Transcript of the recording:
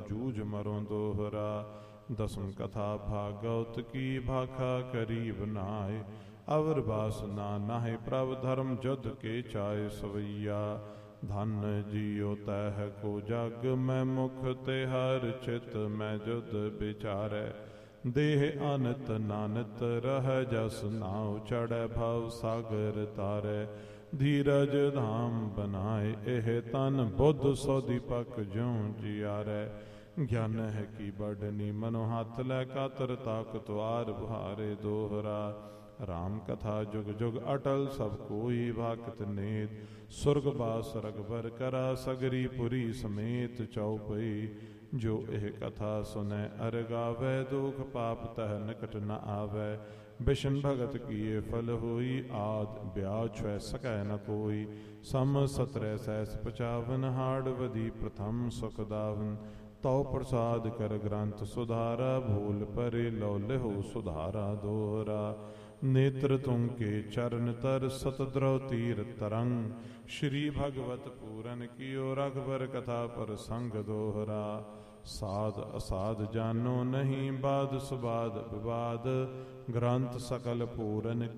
जूझ मरो दोहरा। दसम कथा भागवत की भाखा करीब नाय। अवर बासना नाहि प्रभ धर्म जुद के चाय सवैया। धन जियो तह को जग मैं मुख तिहार चित मैं जुद विचारै। देह अनित नानित रह जस नाव चढ़ै भव सागर तारै। धीरज धाम बनाए एह तन बुद्ध सौ दीपक ज्यों जियारै। ज्ञान है कि बढ़नी मनो हाथ लै कातर ताकत वार बुहारे दोहरा। राम कथा जुग जुग अटल सब कोई भाकत नेत। सुरग बास रघबर करा सगरी पुरी समेत चौपई। जो एह कथा सुनै अर गावै दुख पाप तह निकट न आवै। बिशन भगत किए फल होई आद ब्याज छुए सकै न कोई। सम 17 सहस 55 हाड़ वधी प्रथम सुख दावन। तौ प्रसाद कर ग्रंथ सुधारा भूल परे लौ लिहो सुधारा दोहरा। नेत्र तुम के चरण तर सतद्रव तीर तरंग। श्री भगवत पूरन कियो रघबर कथा पर संग दोहरा। साध असाध जानो नहीं बाध सुबाद विवाद। ग्रंथ सकल पूरन